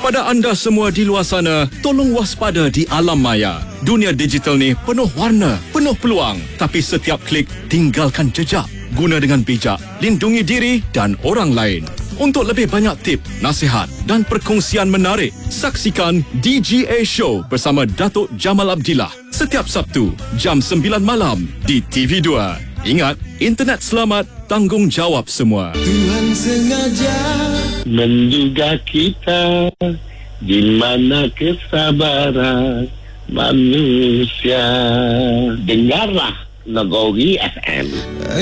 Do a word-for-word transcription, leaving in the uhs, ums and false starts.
Kepada anda semua di luar sana, tolong waspada di alam maya. Dunia digital ni penuh warna, penuh peluang. Tapi setiap klik, tinggalkan jejak. Guna dengan bijak, lindungi diri dan orang lain. Untuk lebih banyak tip, nasihat dan perkongsian menarik, saksikan D G A Show bersama Datuk Jamal Abdillah setiap Sabtu jam sembilan malam di T V dua. Ingat, internet selamat, tanggungjawab semua. Tuhan sengaja menduga kita di mana kesabaran manusia. Dengarlah Nagori F M.